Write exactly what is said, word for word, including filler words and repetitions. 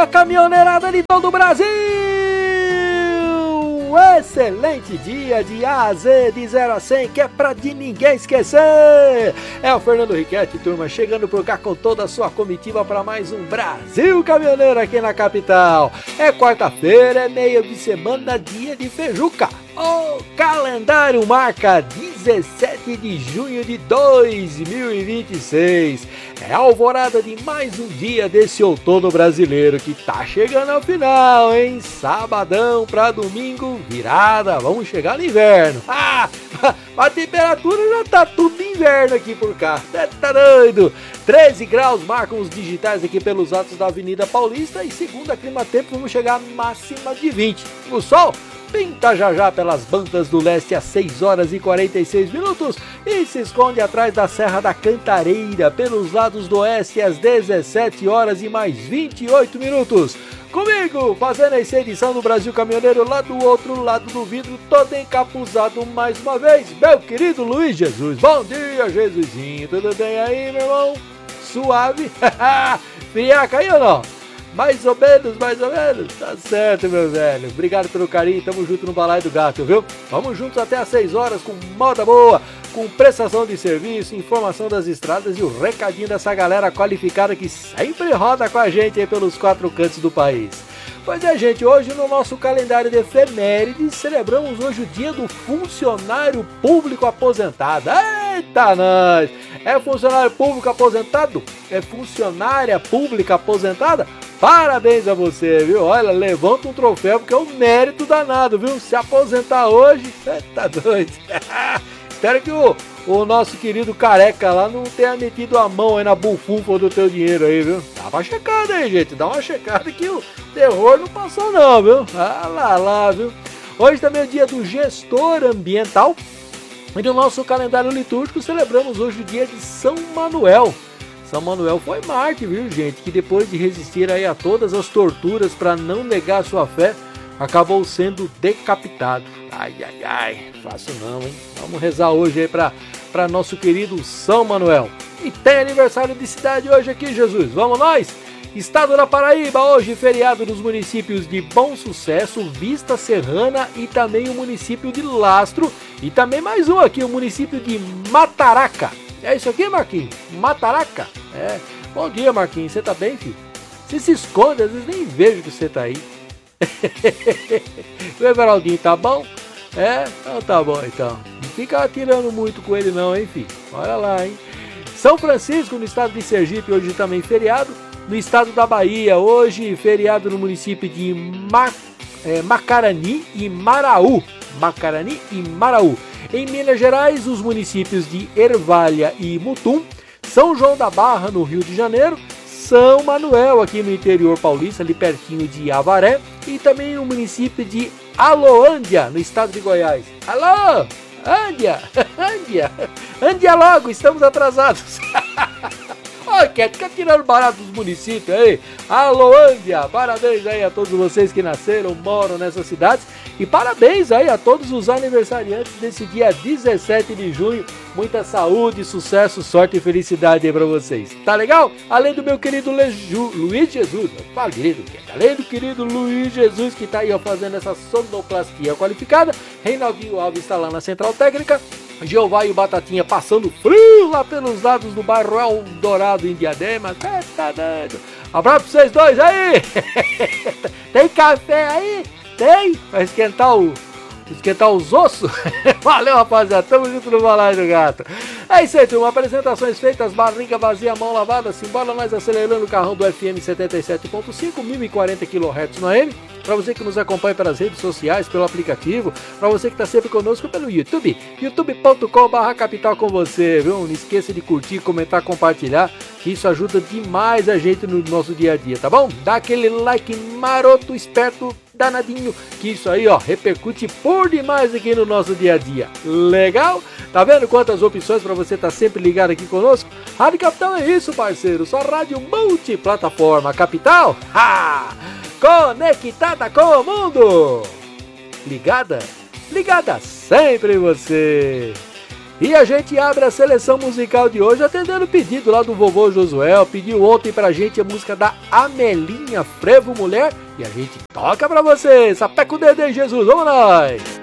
caminhoneirada de todo o Brasil! Excelente dia de A a Z, de zero a cem, que é pra de ninguém esquecer! É o Fernando Riquetti, turma, chegando por cá com toda a sua comitiva para mais um Brasil Caminhoneiro aqui na capital. É quarta-feira, é meio de semana, dia de feijuca. O calendário marca dezessete de junho de dois mil e vinte e seis. É a alvorada de mais um dia desse outono brasileiro que tá chegando ao final, hein? Sabadão pra domingo, virada, vamos chegar no inverno. Ah, a temperatura já tá tudo inverno aqui por cá, tá doido? treze graus marcam os digitais aqui pelos atos da Avenida Paulista e segundo a Climatempo vamos chegar a máxima de vinte. O sol pinta já já pelas bandas do leste às seis horas e quarenta e seis minutos e se esconde atrás da Serra da Cantareira pelos lados do oeste às dezessete horas e mais vinte e oito minutos. Comigo, fazendo essa edição do Brasil Caminhoneiro lá do outro lado do vidro, todo encapuzado mais uma vez, meu querido Luiz Jesus. Bom dia, Jesusinho, tudo bem aí, meu irmão? Suave? Friaca aí ou não? Mais ou menos, mais ou menos. Tá certo, meu velho. Obrigado pelo carinho. Tamo junto no Balaio do Gato, viu? Vamos juntos até às seis horas com moda boa, com prestação de serviço, informação das estradas e o recadinho dessa galera qualificada que sempre roda com a gente aí pelos quatro cantos do país. Pois é, gente, hoje no nosso calendário de efemérides celebramos hoje o dia do funcionário público aposentado. Eita, nós! É funcionário público aposentado? É funcionária pública aposentada? Parabéns a você, viu? Olha, levanta um troféu porque é um mérito danado, viu? Se aposentar hoje, você tá doido. Espero que o, o nosso querido careca lá não tenha metido a mão aí na bufunfa do teu dinheiro aí, viu? Dá uma checada aí, gente. Dá uma checada que o terror não passou não, viu? Ah lá, lá, viu? Hoje também é o dia do gestor ambiental. E no nosso calendário litúrgico celebramos hoje o dia de São Manuel. São Manuel foi mártir, viu, gente? Que depois de resistir aí a todas as torturas para não negar sua fé, acabou sendo decapitado. Ai, ai, ai, fácil não, hein? Vamos rezar hoje aí para para nosso querido São Manuel. E tem aniversário de cidade hoje aqui, Jesus. Vamos nós? Estado da Paraíba, hoje feriado nos municípios de Bom Sucesso, Vista Serrana e também o município de Lastro. E também mais um aqui, o município de Mataraca. É isso aqui, Marquinhos? Mataraca? É. Bom dia, Marquinhos. Você tá bem, filho? Você se esconde, às vezes nem vejo que você tá aí. O Everaldinho tá bom? É? Então tá bom, então. Não fica atirando muito com ele não, hein, filho? Olha lá, hein? São Francisco, no estado de Sergipe, hoje também feriado. No estado da Bahia, hoje feriado no município de Ma, é, Macarani e Maraú. Macarani e Maraú. Em Minas Gerais, os municípios de Ervalha e Mutum. São João da Barra, no Rio de Janeiro. São Manuel, aqui no interior paulista, ali pertinho de Avaré. E também o município de Aloândia, no estado de Goiás. Alô, Ândia, Ândia, Ândia logo, estamos atrasados. Olha, quer ficar tirando barato dos municípios aí. Alô, Ândia, parabéns aí a todos vocês que nasceram, moram nessas cidades. E parabéns aí a todos os aniversariantes desse dia dezessete de junho. Muita saúde, sucesso, sorte e felicidade aí pra vocês. Tá legal? Além do meu querido Leju, Luiz Jesus, eu falei do que? Além do querido Luiz Jesus, que tá aí ó, fazendo essa sonoplastia qualificada. Reinaldinho Alves está lá na Central Técnica. Jeová e o Batatinha passando frio lá pelos lados do bairro Eldorado em Diadema. É, tá dando. Abraço pra vocês dois aí. Tem café aí? Tem? Vai esquentar o... esquentar os ossos? Valeu, rapaziada. Tamo junto no Balaio do Gato. É isso aí, turma. Apresentações feitas, barriga vazia, mão lavada. Simbora nós acelerando o carrão do F M setenta e sete ponto cinco, mil e quarenta quilohertz no A M. Para você que nos acompanha pelas redes sociais, pelo aplicativo. Para você que está sempre conosco pelo YouTube. youtube ponto com barra capital com você, viu? Não esqueça de curtir, comentar, compartilhar. Que isso ajuda demais a gente no nosso dia a dia, tá bom? Dá aquele like maroto, esperto, danadinho, que isso aí, ó, repercute por demais aqui no nosso dia a dia. Legal? Tá vendo quantas opções para você estar tá sempre ligado aqui conosco? Rádio Capital é isso, parceiro. Só rádio multiplataforma. Capital? Ha! Conectada com o mundo. Ligada? Ligada sempre em você. E a gente abre a seleção musical de hoje atendendo o pedido lá do vovô Josué. Pediu ontem pra gente a música da Amelinha, Frevo Mulher, e a gente toca pra você. Sapeca o dedo aí, Jesus, vamos nós!